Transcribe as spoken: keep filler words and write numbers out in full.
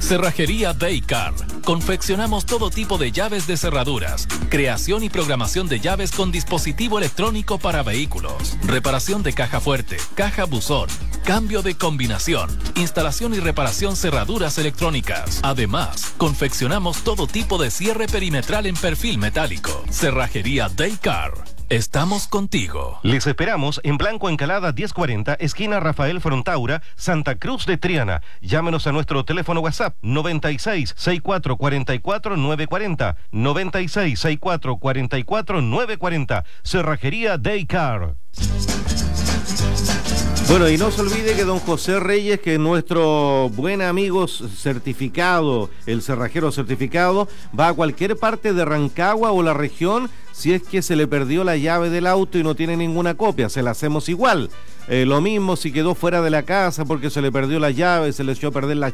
Cerrajería Daycar. Confeccionamos todo tipo de llaves de cerraduras, creación y programación de llaves con dispositivo electrónico para vehículos, reparación de caja fuerte, caja buzón, cambio de combinación, instalación y reparación cerraduras electrónicas. Además, confeccionamos todo tipo de cierre perimetral en perfil metálico. Cerrajería Daycar. Estamos contigo. Les esperamos en Blanco Encalada diez cuarenta, esquina Rafael Frontaura, Santa Cruz de Triana. Llámenos a nuestro teléfono WhatsApp noventa y seis, sesenta y cuatro, cuarenta y cuatro, novecientos cuarenta, noventa y seis, sesenta y cuatro, cuarenta y cuatro, novecientos cuarenta. Cerrajería Daycar. Bueno, y no se olvide que don José Reyes, que es nuestro buen amigo certificado, el cerrajero certificado, va a cualquier parte de Rancagua o la región si es que se le perdió la llave del auto y no tiene ninguna copia, se la hacemos igual. Eh, lo mismo si quedó fuera de la casa porque se le perdió la llave, se le echó a perder la